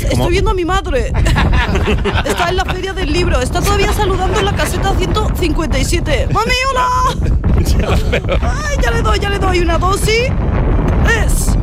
estoy viendo a mi madre. Está en la feria del libro. Está todavía saludando en la caseta 157. ¡Mami, hola! Ay, ya le doy una dosis. Ya está.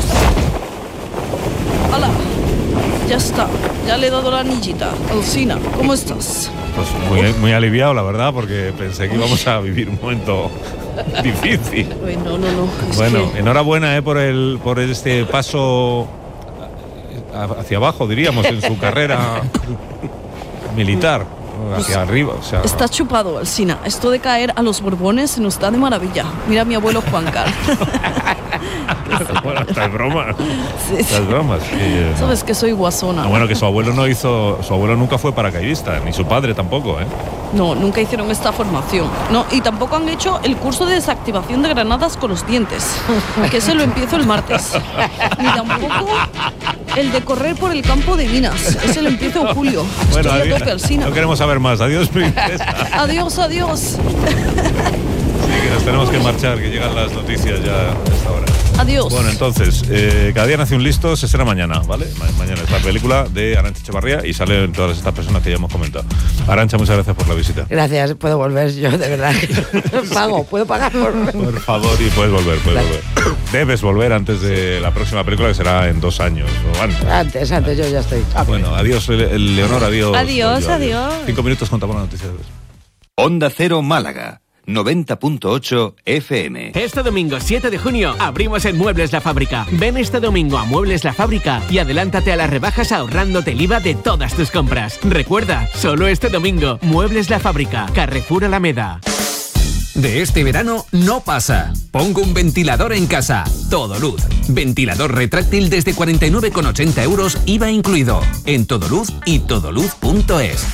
Hola. Ya está. Ya le he dado la anillita. Alsina, ¿cómo estás? Pues muy aliviado, la verdad, porque pensé que íbamos a vivir un momento difícil. No. Bueno, enhorabuena por este paso hacia abajo, diríamos, en su carrera militar, hacia arriba. O sea, está chupado, Alsina. Esto de caer a los Borbones se nos da de maravilla. Mira a mi abuelo Juan Carlos. Bueno, estas bromas. Sí. Estas bromas. Sabes que soy guasona. Bueno, que su abuelo nunca fue paracaidista, ni su padre tampoco, ¿eh? No, nunca hicieron esta formación. No, y tampoco han hecho el curso de desactivación de granadas con los dientes, que ese lo empiezo el martes. Ni tampoco el de correr por el campo de minas, ese lo empiezo en julio. Bueno, estoy a tope, Alsina. No queremos saber más. Adiós, princesa. Adiós. Sí, que nos tenemos que marchar, que llegan las noticias ya a esta hora. Adiós. Bueno, entonces, Cada día nace un listo, se estrena mañana, ¿vale? Mañana es la película de Arantxa Echevarría y salen todas estas personas que ya hemos comentado. Arantxa, muchas gracias por la visita. Gracias, puedo volver yo, de verdad. Puedo pagar por favor, y puedes volver. Debes volver antes de la próxima película, que será en 2 años o antes. Antes, yo ya estoy. Bueno, adiós, Leonor, adiós. Adiós. 5 minutos, contamos las noticias. Onda Cero Málaga. 90.8 FM. Este domingo 7 de junio abrimos en Muebles La Fábrica. Ven este domingo a Muebles La Fábrica y adelántate a las rebajas ahorrándote el IVA de todas tus compras. Recuerda, solo este domingo, Muebles La Fábrica, Carrefour Alameda. De este verano no pasa. Pongo un ventilador en casa. Todoluz. Ventilador retráctil desde 49,80 euros, IVA incluido. En Todoluz y todoluz.es.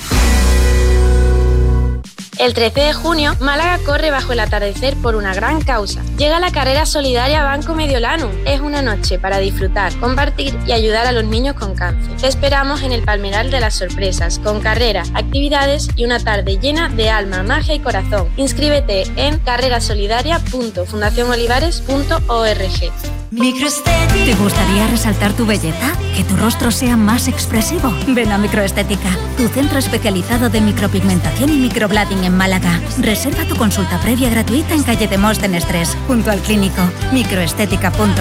El 13 de junio, Málaga corre bajo el atardecer por una gran causa. Llega la carrera solidaria Banco Mediolanum. Es una noche para disfrutar, compartir y ayudar a los niños con cáncer. Te esperamos en el Palmeral de las Sorpresas, con carrera, actividades y una tarde llena de alma, magia y corazón. Inscríbete en carrerasolidaria.fundacionolivares.org. ¿Te gustaría resaltar tu belleza? ¿Que tu rostro sea más expresivo? Ven a Microestética, tu centro especializado de micropigmentación y microblading en Málaga. Reserva tu consulta previa gratuita en calle Demóstenes 3, junto al Clínico. Microestética.com.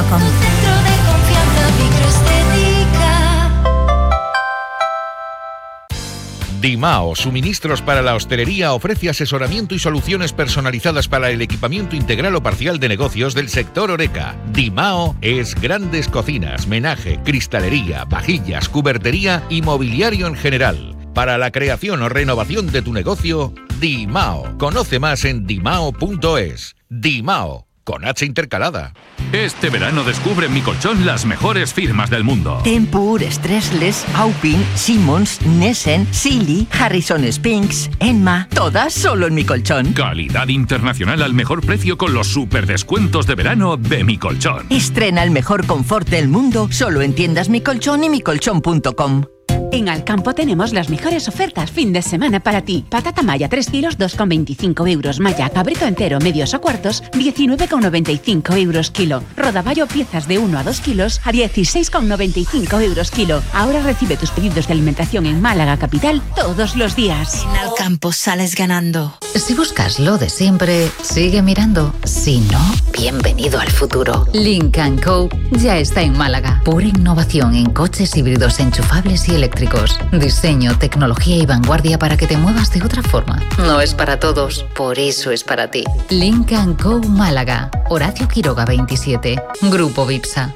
Dimao, suministros para la hostelería, ofrece asesoramiento y soluciones personalizadas para el equipamiento integral o parcial de negocios del sector Horeca. Dimao es grandes cocinas, menaje, cristalería, vajillas, cubertería y mobiliario en general. Para la creación o renovación de tu negocio, Dimao. Conoce más en dimao.es. Dimao, con H intercalada. Este verano descubre en Mi Colchón las mejores firmas del mundo. Tempur, Stressless, Aupin, Simmons, Nessen, Sealy, Harrison Spinks, Enma, todas solo en Mi Colchón. Calidad internacional al mejor precio con los super descuentos de verano de Mi Colchón. Estrena el mejor confort del mundo solo en tiendas Mi Colchón y micolchón.com. En Alcampo tenemos las mejores ofertas fin de semana para ti. Patata maya 3 kilos, 2,25 euros. Maya cabrito entero, medios o cuartos, 19,95 euros kilo. Rodaballo piezas de 1 a 2 kilos a 16,95 euros kilo. Ahora recibe tus pedidos de alimentación en Málaga capital todos los días. En Alcampo sales ganando. Si buscas lo de siempre, sigue mirando. Si no, bienvenido al futuro. Lynk & Co ya está en Málaga. Pura innovación en coches híbridos enchufables y eléctricos. Diseño, tecnología y vanguardia para que te muevas de otra forma. No es para todos, por eso es para ti. Lynk & Co Málaga. Horacio Quiroga 27. Grupo Vipsa.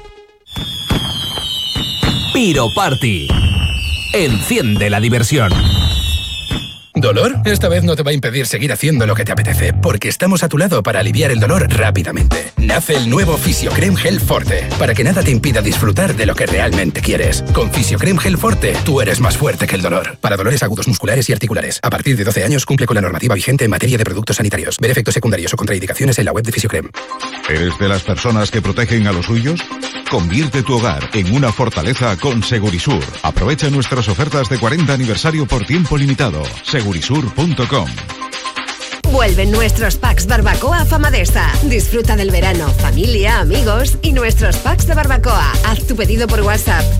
Piro Party. Enciende la diversión. ¿Dolor? Esta vez no te va a impedir seguir haciendo lo que te apetece, porque estamos a tu lado para aliviar el dolor rápidamente. Nace el nuevo Fisiocrem Gel Forte, para que nada te impida disfrutar de lo que realmente quieres. Con Fisiocrem Gel Forte, tú eres más fuerte que el dolor. Para dolores agudos musculares y articulares. A partir de 12 años cumple con la normativa vigente en materia de productos sanitarios. Ver efectos secundarios o contraindicaciones en la web de Fisiocrem. ¿Eres de las personas que protegen a los suyos? Convierte tu hogar en una fortaleza con Segurisur. Aprovecha nuestras ofertas de 40 aniversario por tiempo limitado. Segurisur.com. Vuelven nuestros packs barbacoa Famadesa. Disfruta del verano, familia, amigos y nuestros packs de barbacoa. Haz tu pedido por WhatsApp